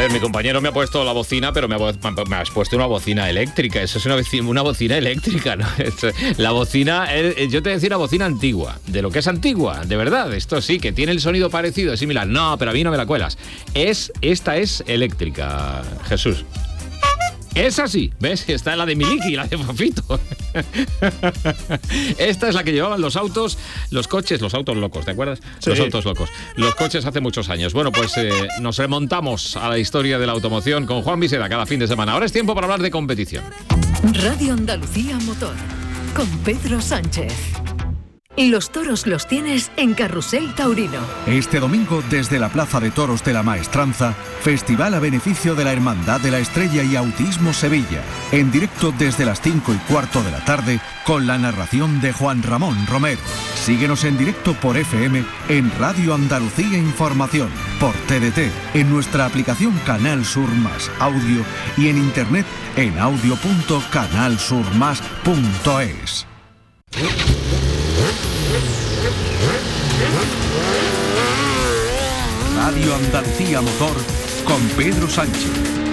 ver, mi compañero me ha puesto la bocina, pero me has puesto una bocina eléctrica. Eso es una bocina eléctrica, ¿no? La bocina, yo te decía una bocina antigua, de lo que es antigua, de verdad. Esto sí, que tiene el sonido parecido, es similar. No, pero a mí no me la cuelas. Esta es eléctrica, Jesús. Es así, ¿ves? Está la de Miliki, la de Fofito. Esta es la que llevaban los autos locos, ¿te acuerdas? Sí. Los autos locos. Los coches hace muchos años. Bueno, pues nos remontamos a la historia de la automoción con Juan Visera cada fin de semana. Ahora es tiempo para hablar de competición. Radio Andalucía Motor, con Pedro Sánchez. Los toros los tienes en Carrusel Taurino. Este domingo, desde la Plaza de Toros de la Maestranza, festival a beneficio de la Hermandad de la Estrella y Autismo Sevilla. En directo desde las 5:15 de la tarde, con la narración de Juan Ramón Romero. Síguenos en directo por FM en Radio Andalucía Información, por TDT, en nuestra aplicación Canal Sur Más Audio y en internet en audio.canalsurmas.es. Radio Andalucía Motor con Pedro Sánchez.